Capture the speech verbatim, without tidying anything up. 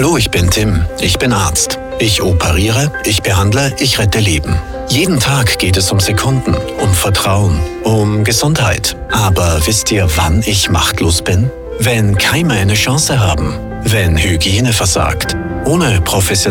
Hallo, ich bin Tim. Ich bin Arzt. Ich operiere, ich behandle, ich rette Leben. Jeden Tag geht es um Sekunden, um Vertrauen, um Gesundheit. Aber wisst ihr, wann ich machtlos bin? Wenn Keime eine Chance haben. Wenn Hygiene versagt. Ohne professionelle